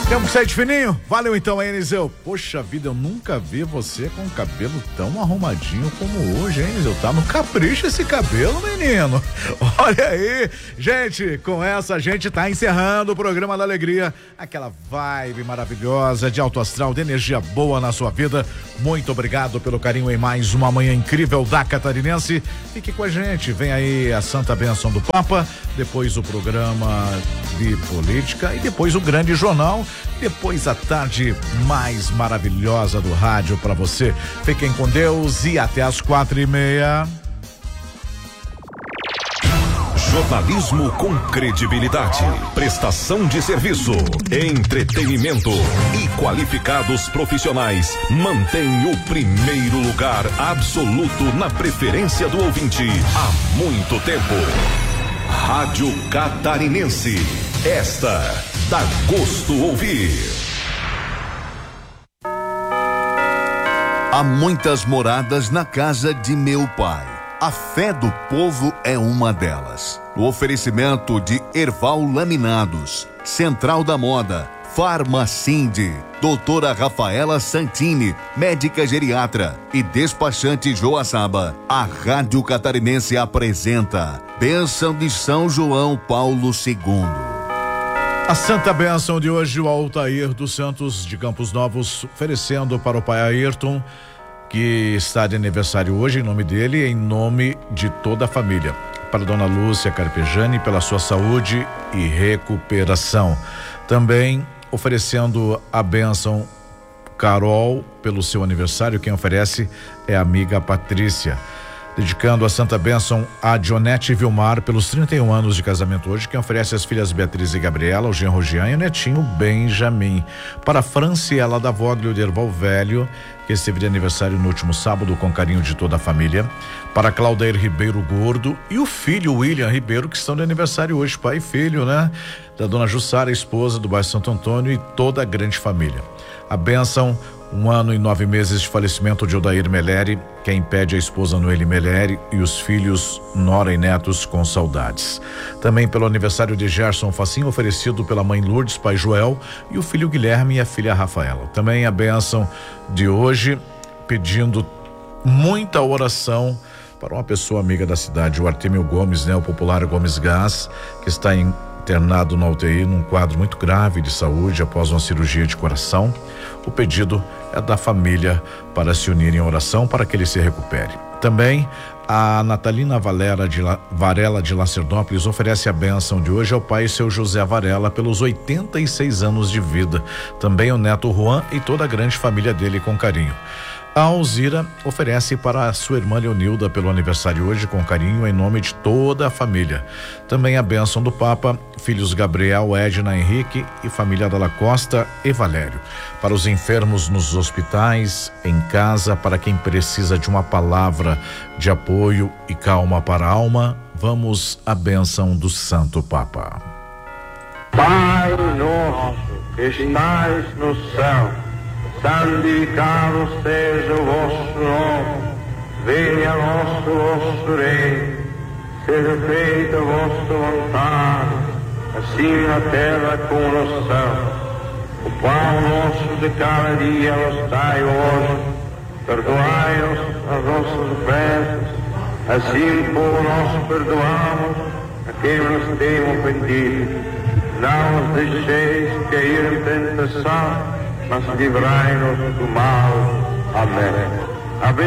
Temos que sair de fininho? Valeu então, Eliseu. Poxa vida, eu nunca vi você com o cabelo tão arrumadinho como hoje, hein, Eliseu? Tá no capricho esse cabelo, menino. Olha aí, gente, com essa a gente tá encerrando o programa da alegria, aquela vibe maravilhosa de alto astral, de energia boa na sua vida. Muito obrigado pelo carinho em mais uma manhã incrível da Catarinense. Fique com a gente, vem aí a Santa Bênção do Papa, depois o programa de política e depois o grande jornal, depois a tarde mais maravilhosa do rádio para você. Fiquem com Deus e até às 4:30. Jornalismo com credibilidade, prestação de serviço, entretenimento e qualificados profissionais mantém o primeiro lugar absoluto na preferência do ouvinte há muito tempo. Rádio Catarinense, esta dá gosto ouvir. Há muitas moradas na casa de meu pai. A fé do povo é uma delas. O oferecimento de Erval Laminados, Central da Moda, Farmacinde, doutora Rafaela Santini, médica geriatra e despachante Joaçaba. A Rádio Catarinense apresenta Bênção de São João Paulo II. A Santa Bênção de hoje, o Altair dos Santos de Campos Novos, oferecendo para o pai Ayrton, que está de aniversário hoje, em nome dele e em nome de toda a família. Para Dona Lúcia Carpejani, pela sua saúde e recuperação. Também oferecendo a bênção Carol pelo seu aniversário, quem oferece é a amiga Patrícia. Dedicando a Santa Bênção a Dionete Vilmar pelos 31 anos de casamento hoje, quem oferece as filhas Beatriz e Gabriela, o genro Jean e o netinho Benjamin. Para Franciela da Voglio de Erval Velho, que esteve de aniversário no último sábado, com carinho de toda a família. Para Claudeir Ribeiro Gordo e o filho William Ribeiro, que estão de aniversário hoje, pai e filho, né? Da dona Jussara, esposa do bairro Santo Antônio, e toda a grande família. A bênção, 1 ano e 9 meses de falecimento de Odair Meleri, quem pede a esposa Noeli Meleri e os filhos Nora e netos com saudades. Também pelo aniversário de Gerson Facinho, oferecido pela mãe Lourdes, pai Joel e o filho Guilherme e a filha Rafaela. Também a bênção de hoje, pedindo muita oração para uma pessoa amiga da cidade, o Artemio Gomes, né? O popular Gomes Gás, que está internado na UTI num quadro muito grave de saúde após uma cirurgia de coração. O pedido é da família para se unir em oração para que ele se recupere. Também a Natalina Varela de Lacerdópolis oferece a bênção de hoje ao pai seu José Varela pelos 86 anos de vida. Também o neto Juan e toda a grande família dele com carinho. A Alzira oferece para a sua irmã Leonilda pelo aniversário hoje com carinho em nome de toda a família. Também a bênção do Papa, filhos Gabriel, Edna, Henrique e família Dalla Costa e Valério. Para os enfermos nos hospitais, em casa, para quem precisa de uma palavra de apoio e calma para a alma, vamos à bênção do Santo Papa. Pai nosso que estais no céu, santificado seja o vosso nome, venha a vosso reino, seja feita a vossa vontade, assim na terra como no céu. O pão nosso de cada dia nos dai hoje, perdoai-nos as nossas ofensas, assim como nós perdoamos a quem nos tem ofendido. Não nos deixeis cair em tentação, mas livrai-nos do mal. Amém.